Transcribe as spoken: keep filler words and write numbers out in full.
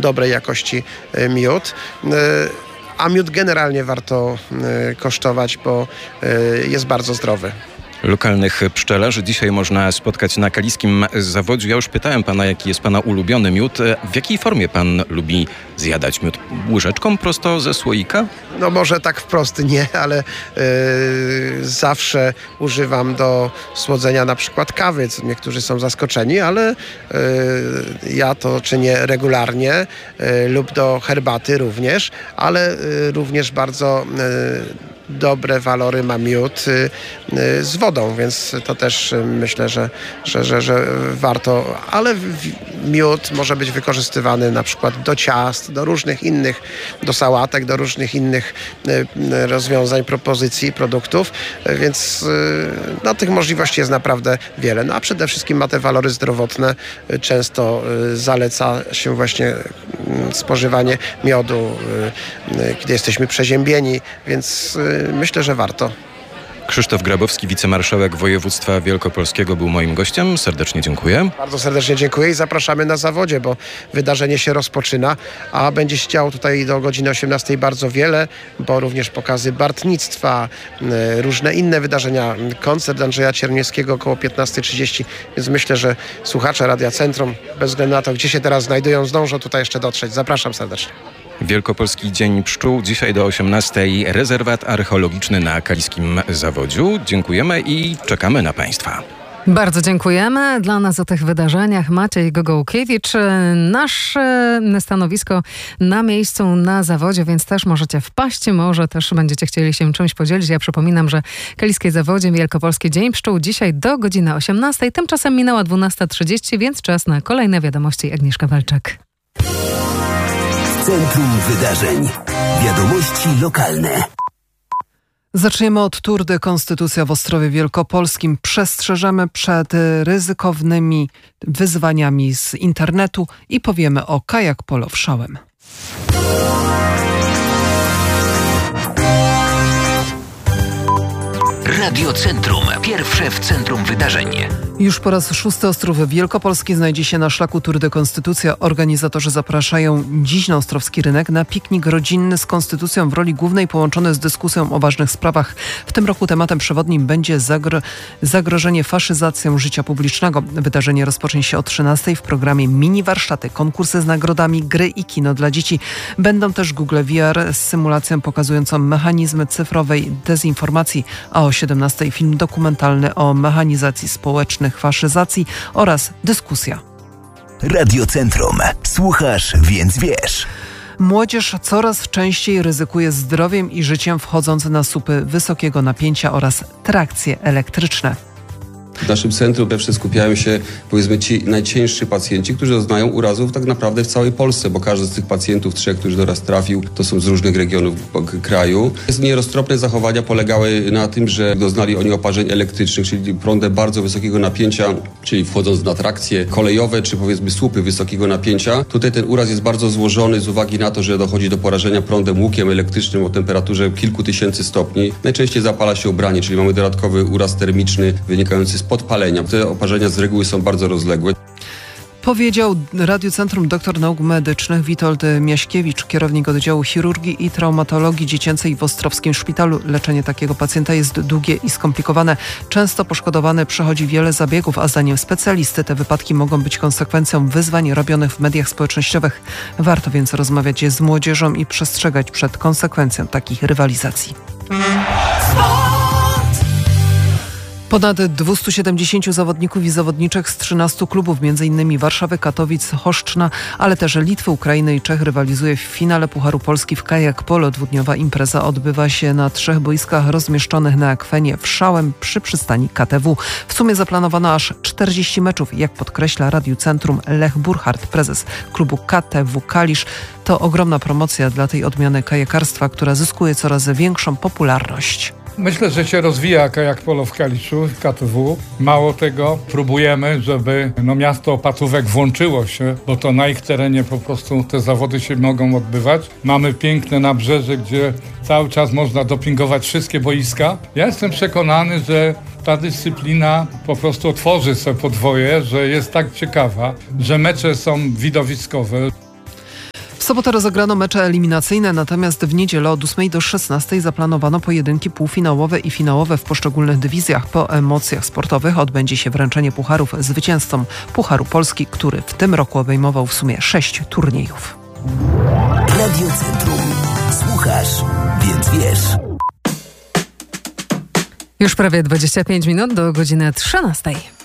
dobrej jakości miód. A miód generalnie warto kosztować, bo jest bardzo zdrowy. Lokalnych pszczelarzy dzisiaj można spotkać na kaliskim zawodziu. Ja już pytałem pana, jaki jest pana ulubiony miód. W jakiej formie pan lubi zjadać miód? Łyżeczką prosto ze słoika? No może tak wprost nie, ale yy, zawsze używam do słodzenia na przykład kawy. Niektórzy są zaskoczeni, ale yy, ja to czynię regularnie yy, lub do herbaty również, ale yy, również bardzo yy, dobre walory ma miód y, y, z wodą, więc to też y, myślę, że, że, że, że warto, ale w, miód może być wykorzystywany na przykład do ciast, do różnych innych, do sałatek, do różnych innych y, y, rozwiązań, propozycji, produktów, y, więc y, no, tych możliwości jest naprawdę wiele. No a przede wszystkim ma te walory zdrowotne. Y, często y, zaleca się właśnie y, spożywanie miodu, y, y, kiedy jesteśmy przeziębieni, więc y, myślę, że warto. Krzysztof Grabowski, wicemarszałek województwa wielkopolskiego, był moim gościem. Serdecznie dziękuję. Bardzo serdecznie dziękuję i zapraszamy na zawodzie, bo wydarzenie się rozpoczyna, a będzie się działo tutaj do godziny osiemnastej bardzo wiele, bo również pokazy bartnictwa, różne inne wydarzenia, koncert Andrzeja Czerniewskiego około piętnasta trzydzieści, więc myślę, że słuchacze Radia Centrum, bez względu na to, gdzie się teraz znajdują, zdążą tutaj jeszcze dotrzeć. Zapraszam serdecznie. Wielkopolski Dzień Pszczół. Dzisiaj do osiemnastej rezerwat archeologiczny na kaliskim zawodziu. Dziękujemy i czekamy na państwa. Bardzo dziękujemy. Dla nas o tych wydarzeniach Maciej Gogołkiewicz. Nasze stanowisko na miejscu, na zawodzie, więc też możecie wpaść. Może też będziecie chcieli się czymś podzielić. Ja przypominam, że Kaliskie Zawodzie, Wielkopolski Dzień Pszczół dzisiaj do godziny osiemnastej. Tymczasem minęła dwunasta trzydzieści, więc czas na kolejne wiadomości. Agnieszka Walczak. Centrum Wydarzeń. Wiadomości lokalne. Zaczniemy od Tour de Konstytucja w Ostrowie Wielkopolskim. Przestrzeżemy przed ryzykownymi wyzwaniami z internetu i powiemy o kajak polo w Szałem. Radio Centrum. Pierwsze w centrum wydarzeń. Już po raz szósty Ostrów Wielkopolski znajdzie się na szlaku Tour de Konstytucja. Organizatorzy zapraszają dziś na Ostrowski Rynek na piknik rodzinny z Konstytucją w roli głównej, połączony z dyskusją o ważnych sprawach. W tym roku tematem przewodnim będzie zagro- zagrożenie faszyzacją życia publicznego. Wydarzenie rozpocznie się o trzynastej w programie mini warsztaty, konkursy z nagrodami, gry i kino dla dzieci. Będą też Google V R z symulacją pokazującą mechanizmy cyfrowej dezinformacji, a o siedemnastej film dokumentalny o mechanizacji społecznych, faszyzacji oraz dyskusja. Radio Centrum. Słuchasz, więc wiesz. Młodzież coraz częściej ryzykuje zdrowiem i życiem, wchodząc na słupy wysokiego napięcia oraz trakcje elektryczne. W naszym centrum zawsze skupiają się, powiedzmy, ci najciężsi pacjenci, którzy doznają urazów tak naprawdę w całej Polsce, bo każdy z tych pacjentów, trzech, którzy do nas trafił, to są z różnych regionów kraju. Nieroztropne zachowania polegały na tym, że doznali oni oparzeń elektrycznych, czyli prądem bardzo wysokiego napięcia, czyli wchodząc na trakcje kolejowe, czy powiedzmy słupy wysokiego napięcia. Tutaj ten uraz jest bardzo złożony z uwagi na to, że dochodzi do porażenia prądem łukiem elektrycznym o temperaturze kilku tysięcy stopni. Najczęściej zapala się ubranie, czyli mamy dodatkowy uraz termiczny wynikający z podpalenia. Te oparzenia z reguły są bardzo rozległe. Powiedział Radiu Centrum doktor nauk medycznych Witold Miaśkiewicz, kierownik oddziału chirurgii i traumatologii dziecięcej w Ostrowskim Szpitalu. Leczenie takiego pacjenta jest długie i skomplikowane. Często poszkodowany przechodzi wiele zabiegów, a zdaniem specjalisty te wypadki mogą być konsekwencją wyzwań robionych w mediach społecznościowych. Warto więc rozmawiać z młodzieżą i przestrzegać przed konsekwencją takich rywalizacji. Ponad dwieście siedemdziesięciu zawodników i zawodniczek z trzynastu klubów, między innymi Warszawy, Katowic, Choszczna, ale też Litwy, Ukrainy i Czech rywalizuje w finale Pucharu Polski w kajak polo. Dwudniowa impreza odbywa się na trzech boiskach rozmieszczonych na akwenie w Szałem przy przystani K T W. W sumie zaplanowano aż czterdzieści meczów. Jak podkreśla Radiu Centrum Lech Burchardt, prezes klubu K T W Kalisz, to ogromna promocja dla tej odmiany kajakarstwa, która zyskuje coraz większą popularność. Myślę, że się rozwija kajak polo w Kaliszu, w K T W. Mało tego, próbujemy, żeby no, miasto Opatówek włączyło się, bo to na ich terenie po prostu te zawody się mogą odbywać. Mamy piękne nabrzeże, gdzie cały czas można dopingować wszystkie boiska. Ja jestem przekonany, że ta dyscyplina po prostu otworzy sobie podwoje, że jest tak ciekawa, że mecze są widowiskowe. W sobotę rozegrano mecze eliminacyjne, natomiast w niedzielę od ósmej do szesnastej zaplanowano pojedynki półfinałowe i finałowe w poszczególnych dywizjach. Po emocjach sportowych odbędzie się wręczenie pucharów zwycięzcom Pucharu Polski, który w tym roku obejmował w sumie sześć turniejów. Radio Centrum. Słuchasz, więc wiesz. Już prawie dwadzieścia pięć minut do godziny trzynastej.